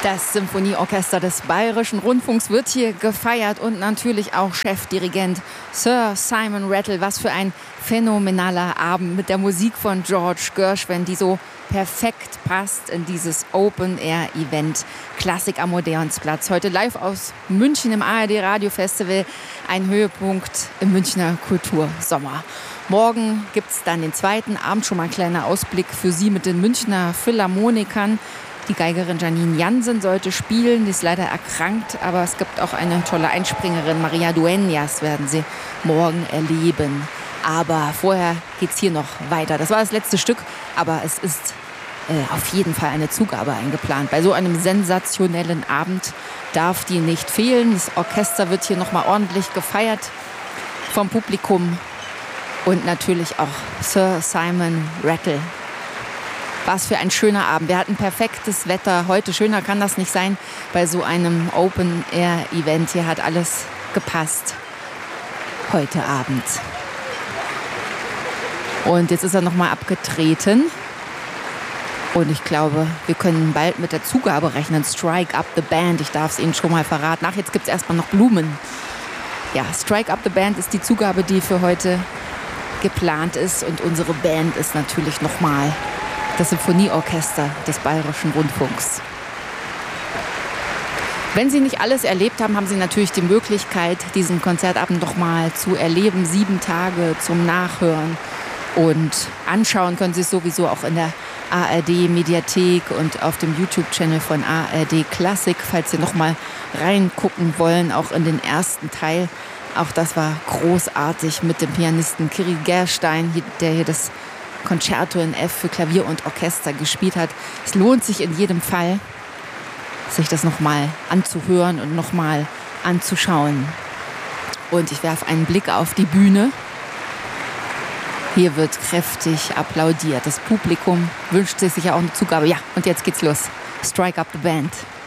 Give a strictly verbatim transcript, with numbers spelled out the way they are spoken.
Das Symphonieorchester des Bayerischen Rundfunks wird hier gefeiert und natürlich auch Chefdirigent Sir Simon Rattle. Was für ein phänomenaler Abend mit der Musik von George Gershwin, die so perfekt passt in dieses Open-Air-Event Klassik am Odeonsplatz. Heute live aus München im A R D Radio Festival, ein Höhepunkt im Münchner Kultursommer. Morgen gibt es dann den zweiten Abend, schon mal ein kleiner Ausblick für Sie mit den Münchner Philharmonikern. Die Geigerin Janine Jansen sollte spielen, die ist leider erkrankt, aber es gibt auch eine tolle Einspringerin, Maria Dueñas, werden Sie morgen erleben. Aber vorher geht es hier noch weiter. Das war das letzte Stück, aber es ist äh, auf jeden Fall eine Zugabe eingeplant. Bei so einem sensationellen Abend darf die nicht fehlen. Das Orchester wird hier nochmal ordentlich gefeiert vom Publikum und natürlich auch Sir Simon Rattle. Was für ein schöner Abend. Wir hatten perfektes Wetter. Heute schöner kann das nicht sein bei so einem Open-Air-Event. Hier hat alles gepasst. Heute Abend. Und jetzt ist er nochmal abgetreten. Und ich glaube, wir können bald mit der Zugabe rechnen. Strike Up the Band. Ich darf es Ihnen schon mal verraten. Ach, jetzt gibt es erstmal noch Blumen. Ja, Strike Up the Band ist die Zugabe, die für heute geplant ist. Und unsere Band ist natürlich nochmal das Symphonieorchester des Bayerischen Rundfunks. Wenn Sie nicht alles erlebt haben, haben Sie natürlich die Möglichkeit, diesen Konzertabend noch mal zu erleben. Sieben Tage zum Nachhören und anschauen können Sie es sowieso auch in der A R D-Mediathek und auf dem YouTube-Channel von A R D Klassik, falls Sie noch mal reingucken wollen, auch in den ersten Teil. Auch das war großartig mit dem Pianisten Kirill Gerstein, der hier das Concerto in F für Klavier und Orchester gespielt hat. Es lohnt sich in jedem Fall, sich das nochmal anzuhören und nochmal anzuschauen. Und ich werfe einen Blick auf die Bühne. Hier wird kräftig applaudiert. Das Publikum wünscht sich sicher auch eine Zugabe. Ja, und jetzt geht's los. Strike Up the Band.